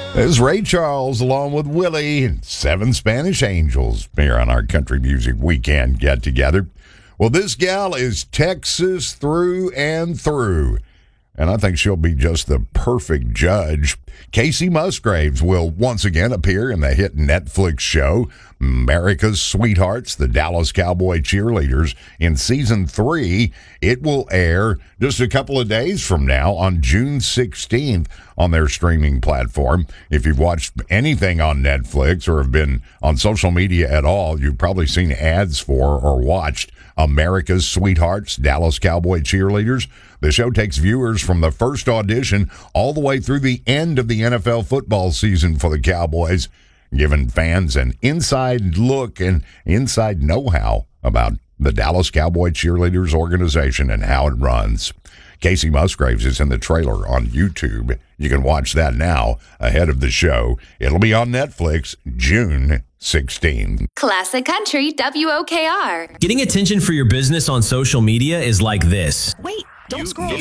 This is Ray Charles along with Willie and 7 Spanish Angels here on our Country Music Weekend Get Together. Well, this gal is Texas through and through, and I think she'll be just the perfect judge. Kacey Musgraves will once again appear in the hit Netflix show America's Sweethearts, the Dallas Cowboy Cheerleaders, in Season 3. It will air just a couple of days from now on June 16th on their streaming platform. If you've watched anything on Netflix or have been on social media at all, you've probably seen ads for or watched America's Sweethearts, Dallas Cowboy Cheerleaders. The show takes viewers from the first audition all the way through the end of the NFL football season for the Cowboys, giving fans an inside look and inside know-how about the Dallas Cowboy Cheerleaders organization and how it runs. Kacey Musgraves is in the trailer on YouTube. You can watch that now ahead of the show. It'll be on Netflix June 16th. Classic Country WOKR. Getting attention for your business on social media is like this. Wait, don't scroll.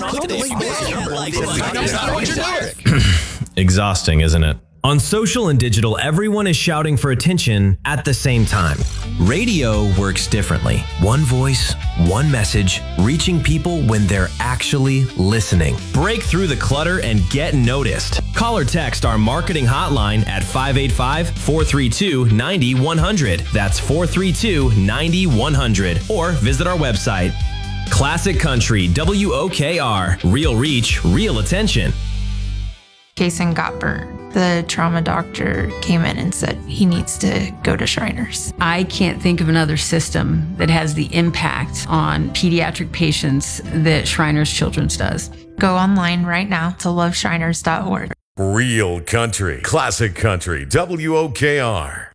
Exhausting, isn't it? On social and digital, everyone is shouting for attention at the same time. Radio works differently. One voice, one message, reaching people when they're actually listening. Break through the clutter and get noticed. Call or text our marketing hotline at 585-432-9100. That's 432-9100. Or visit our website. Classic Country, WOKR. Real reach, real attention. Kason got burnt. The trauma doctor came in and said he needs to go to Shriners. I can't think of another system that has the impact on pediatric patients that Shriners Children's does. Go online right now to loveshriners.org. Real country, classic country, WOKR.